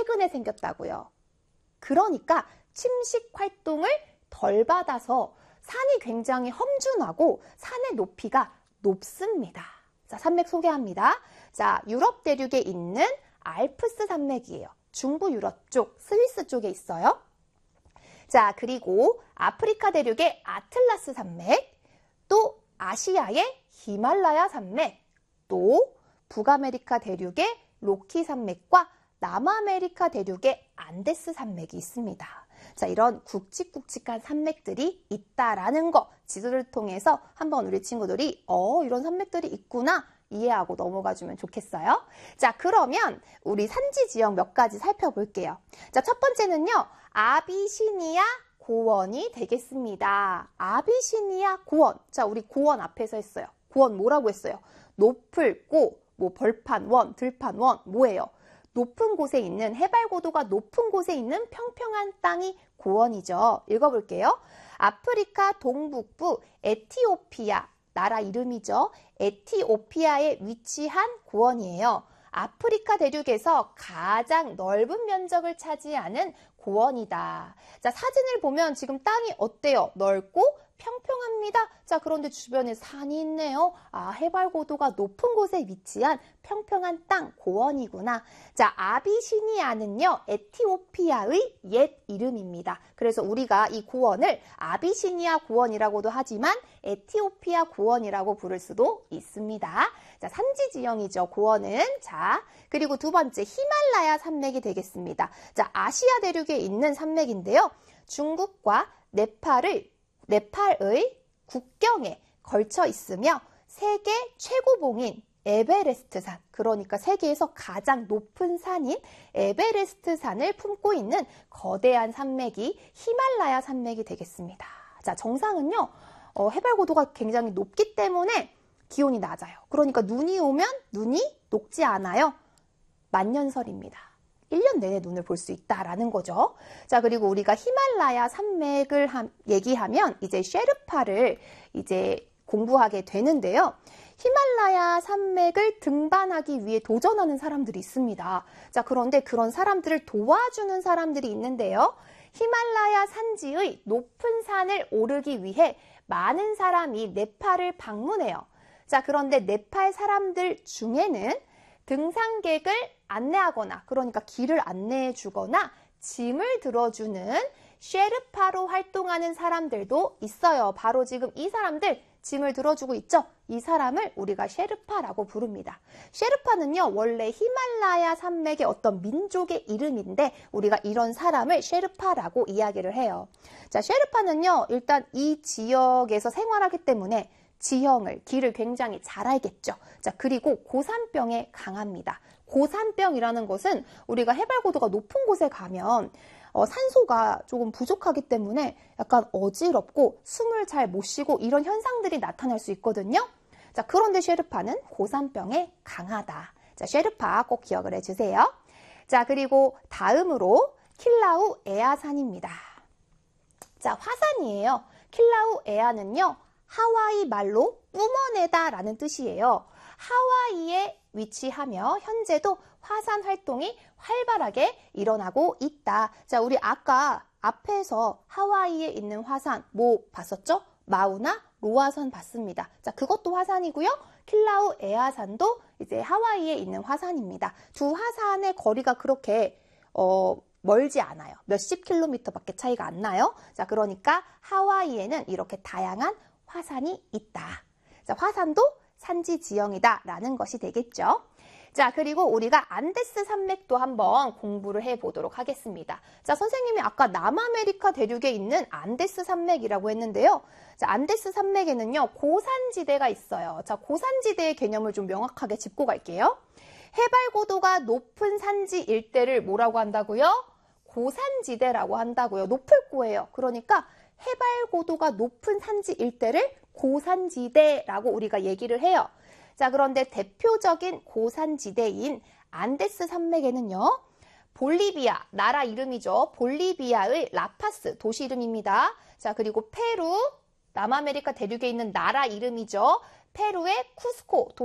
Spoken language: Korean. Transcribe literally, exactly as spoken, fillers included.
최근에 생겼다고요. 그러니까 침식 활동을 덜 받아서 산이 굉장히 험준하고 산의 높이가 높습니다. 자, 산맥 소개합니다. 자, 유럽 대륙에 있는 알프스 산맥이에요. 중부 유럽 쪽, 스위스 쪽에 있어요. 자, 그리고 아프리카 대륙의 아틀라스 산맥, 또 아시아의 히말라야 산맥, 또 북아메리카 대륙의 로키 산맥과 남아메리카 대륙의 안데스 산맥이 있습니다. 자, 이런 굵직굵직한 산맥들이 있다라는 거 지도를 통해서 한번 우리 친구들이 어, 이런 산맥들이 있구나 이해하고 넘어가주면 좋겠어요. 자, 그러면 우리 산지 지역 몇 가지 살펴볼게요. 자, 첫 번째는요. 아비시니아 고원이 되겠습니다. 아비시니아 고원. 자, 우리 고원 앞에서 했어요. 고원 뭐라고 했어요? 높을 고, 뭐 벌판, 원, 들판, 원, 뭐예요? 높은 곳에 있는, 해발 고도가 높은 곳에 있는 평평한 땅이 고원이죠. 읽어볼게요. 아프리카 동북부 에티오피아, 나라 이름이죠. 에티오피아에 위치한 고원이에요. 아프리카 대륙에서 가장 넓은 면적을 차지하는 고원이다. 자, 사진을 보면 지금 땅이 어때요? 넓고 평평합니다. 자, 그런데 주변에 산이 있네요. 아, 해발 고도가 높은 곳에 위치한 평평한 땅, 고원이구나. 자, 아비시니아는요, 에티오피아의 옛 이름입니다. 그래서 우리가 이 고원을 아비시니아 고원이라고도 하지만 에티오피아 고원이라고 부를 수도 있습니다. 자, 산지 지형이죠, 고원은. 자, 그리고 두 번째, 히말라야 산맥이 되겠습니다. 자, 아시아 대륙에 있는 산맥인데요. 중국과 네팔을 네팔의 국경에 걸쳐 있으며 세계 최고봉인 에베레스트산, 그러니까 세계에서 가장 높은 산인 에베레스트산을 품고 있는 거대한 산맥이 히말라야 산맥이 되겠습니다. 자, 정상은요, 어, 해발 고도가 굉장히 높기 때문에 기온이 낮아요. 그러니까 눈이 오면 눈이 녹지 않아요. 만년설입니다. 일 년 내내 눈을 볼 수 있다라는 거죠. 자, 그리고 우리가 히말라야 산맥을 함, 얘기하면 이제 셰르파를 이제 공부하게 되는데요. 히말라야 산맥을 등반하기 위해 도전하는 사람들이 있습니다. 자, 그런데 그런 사람들을 도와주는 사람들이 있는데요. 히말라야 산지의 높은 산을 오르기 위해 많은 사람이 네팔을 방문해요. 자, 그런데 네팔 사람들 중에는 등산객을 안내하거나, 그러니까 길을 안내해 주거나 짐을 들어주는 셰르파로 활동하는 사람들도 있어요. 바로 지금 이 사람들 짐을 들어주고 있죠. 이 사람을 우리가 셰르파라고 부릅니다. 셰르파는요, 원래 히말라야 산맥의 어떤 민족의 이름인데 우리가 이런 사람을 셰르파라고 이야기를 해요. 자, 셰르파는요, 일단 이 지역에서 생활하기 때문에 지형을, 길을 굉장히 잘 알겠죠. 자, 그리고 고산병에 강합니다. 고산병이라는 것은 우리가 해발 고도가 높은 곳에 가면 어, 산소가 조금 부족하기 때문에 약간 어지럽고 숨을 잘 못 쉬고 이런 현상들이 나타날 수 있거든요. 자, 그런데 셰르파는 고산병에 강하다. 자, 셰르파 꼭 기억을 해주세요. 자, 그리고 다음으로 킬라우 에아산입니다. 자, 화산이에요. 킬라우 에아는요, 하와이 말로 뿜어내다 라는 뜻이에요. 하와이에 위치하며 현재도 화산 활동이 활발하게 일어나고 있다. 자, 우리 아까 앞에서 하와이에 있는 화산 뭐 봤었죠? 마우나 로아산 봤습니다. 자, 그것도 화산이고요. 킬라우 에아산도 이제 하와이에 있는 화산입니다. 두 화산의 거리가 그렇게 어, 멀지 않아요. 몇십 킬로미터밖에 차이가 안 나요. 자, 그러니까 하와이에는 이렇게 다양한 화산이 있다. 자, 화산도 산지 지형이다 라는 것이 되겠죠. 자, 그리고 우리가 안데스 산맥도 한번 공부를 해보도록 하겠습니다. 자, 선생님이 아까 남아메리카 대륙에 있는 안데스 산맥이라고 했는데요. 자, 안데스 산맥에는요, 고산지대가 있어요. 자, 고산지대의 개념을 좀 명확하게 짚고 갈게요. 해발 고도가 높은 산지 일대를 뭐라고 한다고요? 고산지대라고 한다고요. 높을 거예요. 그러니까 해발 고도가 높은 산지 일대를 고산지대라고 우리가 얘기를 해요. 자, 그런데 대표적인 고산지대인 안데스 산맥에는요, 볼리비아, 나라 이름이죠. 볼리비아의 라파스, 도시 이름입니다. 자, 그리고 페루, 남아메리카 대륙에 있는 나라 이름이죠. 페루의 쿠스코,